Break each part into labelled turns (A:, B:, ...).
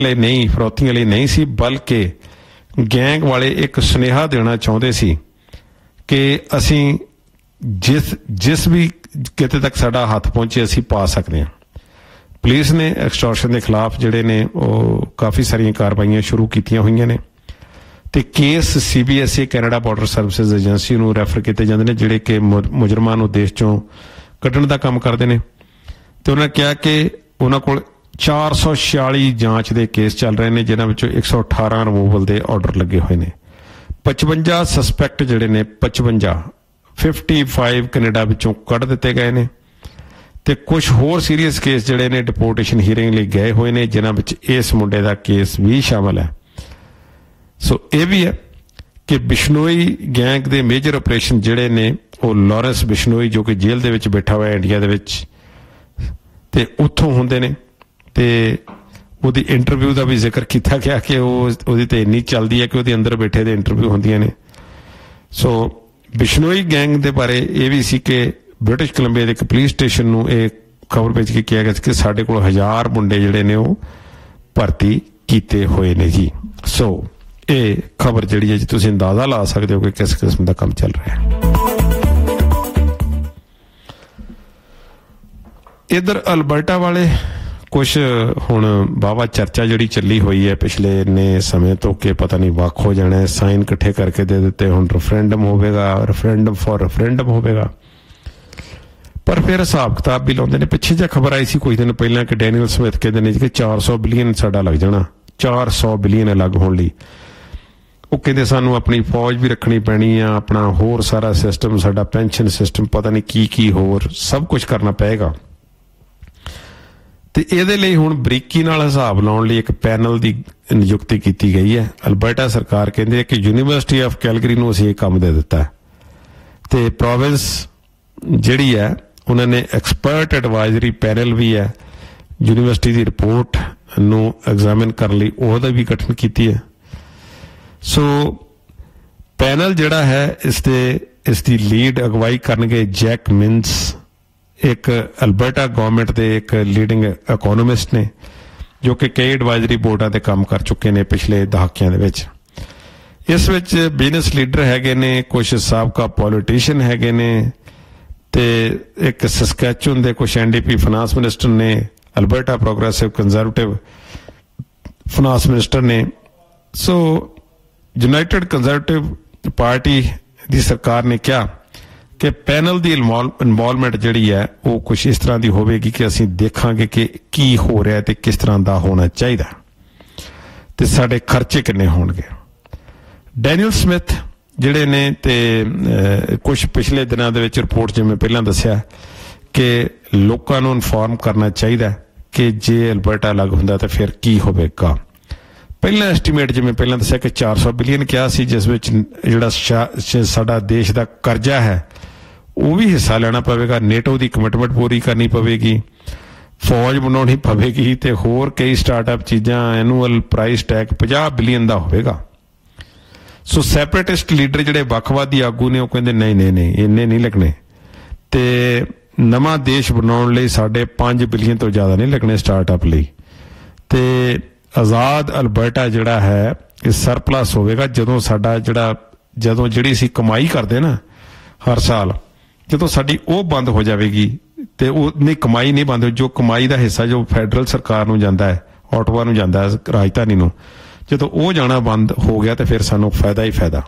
A: नहीं, फरौतियां ਲਈ नहीं सी, बल्कि गैंग वाले एक सुनेहा देना चाहते सी कि असी जिस भी किते तक साडा हथ पहुंचे असी पा सकते हैं। पुलिस ने एक्सटॉर्शन के खिलाफ जिहड़े ने काफ़ी सारियां कार्रवाइयां शुरू कीतियां हुई ने ते case CBSE Canada border services agency नूं रैफर किए जाते हैं, जिहड़े कि मुजरमां नूं देश चों कड्ढण दा काम करते हैं। तो उन्होंने कहा कि उन्होंने कोल 446 जांच के केस चल रहे हैं, जिन्हां विचों 118 रिमूवल के ऑर्डर लगे हुए हैं। 55 सस्पैक्ट जिहड़े ने 55 कनेडा विचों कढ़ दिते गए हैं ते कुछ होर सीरीयस केस जिहड़े ने डिपोर्टेशन हीयरिंग लई गए हुए हैं, जिन्हां विच इस मुंडे का केस भी शामिल है। सो ये भी है कि बिश्नोई गैंग के मेजर ऑपरेशन जिहड़े ने वो लॉरेंस बिश्नोई जो कि जेल दे विच बैठा हुआ है इंडिया दे विच ते उत्थों हुंदे ने ते ਉਹਦੀ इंटरव्यू का भी जिक्र किया गया कि वो तो इन्नी चलती है कि वो अंदर बैठे दे इंटरव्यू होंदियां ने। सो बिश्नोई गैंग के बारे ये भी सी कि ब्रिटिश कोलंबिया के एक पुलिस स्टेशन नूं एक खबर भेज के किया गया कि साढ़े कोल 1000 मुंडे जिहड़े ने वो भर्ती किए हुए ने जी। सो ये खबर जिहड़ी है जी तुसीं अंदाजा ला सकते हो कि किस किस्म का काम चल रहा है। इधर अल्बर्टा वाले कुछ हुण वाहवा चर्चा जिहड़ी चली हुई है पिछले इन्ने समय तो कि पता नहीं वक् हो जाना है, साइन इकट्ठे करके दे दिते, हुण रेफरेंडम होवेगा, रेफरेंडम फॉर रेफरेंडम होवेगा। पर फिर हिसाब किताब भी लाउंदे ने। पिछे जी खबर आई सी कुछ दिन पहला कि डैनियल स्मिथ कहते हैं कि 400 बिलियन साडा लग जाना, 400 बिलियन अलग होने लई। वो कहते सानू अपनी फौज भी रखनी पैनी आ, अपना होर सारा सिस्टम, साडा पेंशन सिस्टम, पता नहीं की होर सब कुछ करना पेगा। तो ये हुण बरीकी नाल हिसाब लाउण लई एक पैनल की नियुक्ति की गई है। अल्बर्टा सरकार कहती है कि यूनीवर्सिटी ऑफ कैलगरी नूं असीं ये काम दे दिता है ते प्रोविंस जिहड़ी है उन्होंने एक्सपर्ट एडवाइजरी पैनल भी है, यूनीवर्सिटी की रिपोर्ट नूं एग्जामिन करने लई उहदा भी गठन की है। सो पैनल जिहड़ा है इसकी लीड अगवाई करनगे जैक मिन्स, एक अल्बर्टा गवर्नमेंट के एक लीडिंग इकोनॉमिस्ट ने जो कि कई एडवाइजरी बोर्डों पर काम कर चुके हैं पिछले दहाकियां दे विच। इस विच बिजनेस लीडर हैगे ने, कुछ साबका पॉलिटिशियन हैगे ने ते एक सस्कैचुअन दे कुछ NDP फाइनांस मिनिस्टर ने, Alberta progressive conservative finance minister ने। सो यूनाइटेड कंजरवेटिव पार्टी की सरकार ने कहा कि पैनल की इनवॉल्वमेंट जिहड़ी है वो कुछ इस तरह की होगी कि असीं देखांगे कि की हो रहा है तो किस तरह का होना चाहिए ते साडे खर्चे किन्ने होणगे। डैनियल स्मिथ जिहड़े ने ते कुछ पिछले दिनों दे विच रिपोर्ट जिवें पहलां दस्सिया कि लोकां नूं इनफॉर्म करना चाहिए कि जे अल्बर्टा अलग हुंदा तो फिर की होवेगा। पहला एस्टीमेट जिवें पहलां दस्सिया कि 400 बिलियन किया सी, जिस विच जिहड़ा साडा देश का कर्जा है वो भी हिस्सा लेना पवेगा, नेटो की कमिटमेंट पूरी करनी पवेगी, फौज बनानी पवेगी ते होर कई स्टार्टअप चीज़ां, एनुअल प्राइस टैग 50 बिलियन का होगा। सो सैपरेटिस्ट लीडर जिहड़े वक्खवादी आगू ने वो कहंदे नहीं इन्ने नहीं लगने ते नवां देश बनाउण लई साडे 5 बिलियन तो ज़्यादा नहीं लगने स्टार्टअप लई ते आज़ाद अल्बर्टा जिहड़ा है ये सरप्लस होवेगा जदों साडा जदों जिहड़ी सी कमाई करदे ना हर साल, जदों साडी वो बंद हो जाएगी तो वो नहीं कमाई नहीं बंद, जो कमाई का हिस्सा जो फैडरल सरकार नूं जांदा है, ऑटोवा नूं जांदा है, राजधानी नूं, जदों वो जाना बंद हो गया तो फिर सानूं फायदा ही फायदा।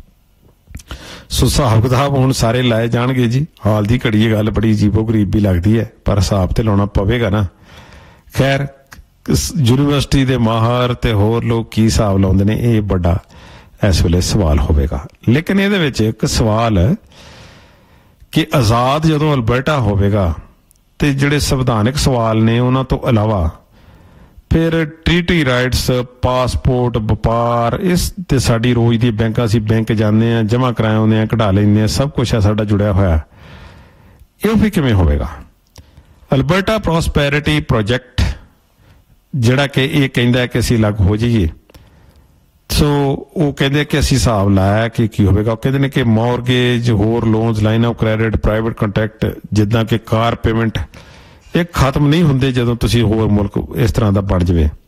A: सो हिसाब किताब हुण सारे लाए जाणगे जी। हाल दी घड़ी ये गल बड़ी अजीबो गरीब भी लगती है पर हिसाब तो लाउणा पवेगा ना। खैर यूनीवर्सिटी के माहर ते होर लोग की हिसाब लाउंदे ने ये बड़ा इस वेले सवाल होवेगा। लेकिन ये एक सवाल है कि आज़ाद जदों अल्बर्टा होवेगा तो जिहड़े संविधानिक सवाल ने उन्हां तो अलावा फिर ट्रीटी राइट्स, पासपोर्ट, व्यापार, इस ते साडी रोज़ दी बैंक, असीं बैंक जाते हैं, जमा कराए आउंदे हैं, कढा लैंदे हैं, सब कुछ है साडा जुड़िया होया, ये भी किवें होवेगा। अल्बर्टा प्रॉस्पैरिटी प्रोजेक्ट जिहड़ा कि ये कहंदा है कि असीं अलग हो जाइए, सो वो कहते कि असीं हिसाब लाया कि की होवेगा। कहते हैं कि मॉर्गेज, होर loans, line of credit, private contract जिद्दां कि कार पेमेंट ये खत्म नहीं होंदे जदों तुसीं होर मुल्क इस तरह का बन जाए।